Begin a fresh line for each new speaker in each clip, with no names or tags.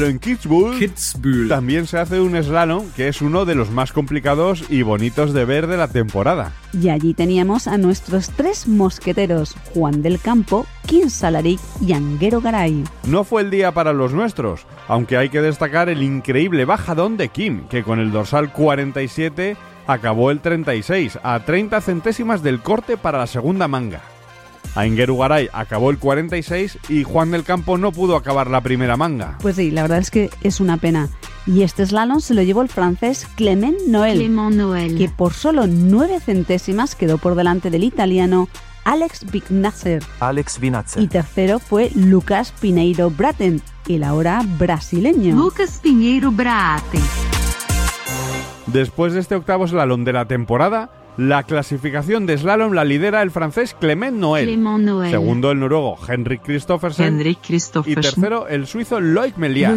En Kitzbühel también se hace un slalom que es uno de los más complicados y bonitos de ver de la temporada.
Y allí teníamos a nuestros 3 mosqueteros, Juan del Campo, Quim Salaric y Anguero Garay.
No fue el día para los nuestros, aunque hay que destacar el increíble bajadón de Quim, que con el dorsal 47 acabó el 36, a 30 centésimas del corte para la segunda manga. Anguero Garay acabó el 46 y Juan del Campo no pudo acabar la primera manga.
Pues sí, la verdad es que es una pena. Y este slalom se lo llevó el francés Clément Noël, que por solo 9 centésimas quedó por delante del italiano Alex Vinatzer. Y tercero fue Lucas Pinheiro Braten, el ahora brasileño.
Después de este octavo slalom de la temporada, la clasificación de slalom la lidera el francés Clément Noël. Segundo el noruego Henrik Kristoffersen. Y tercero el suizo Loic Meliard.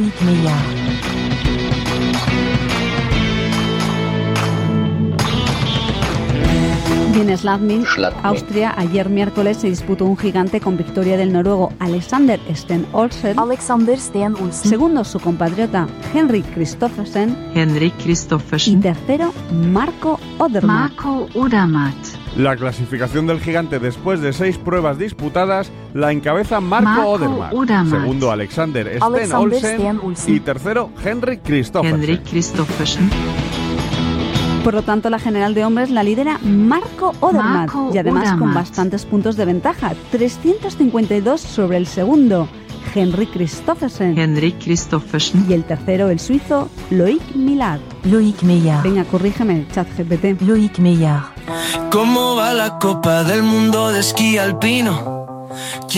Y en Schladming, Austria, ayer miércoles se disputó un gigante con victoria del noruego Alexander Sten Olsen. Segundo su compatriota Henrik Kristoffersen. Y tercero Marco Odermatt.
La clasificación del gigante después de 6 pruebas disputadas la encabeza Marco Odermatt. Segundo Alexander Sten Olsen. Y tercero Henrik Kristoffersen.
Por lo tanto, la general de hombres la lidera Marco Odermatt y además con bastantes puntos de ventaja, 352 sobre el segundo, Henrik Kristoffersen. Y el tercero, el suizo, Loic Meliard. Venga, corrígeme, ChatGPT.
Loic Meliard. ¿Cómo va la Copa del Mundo de esquí alpino?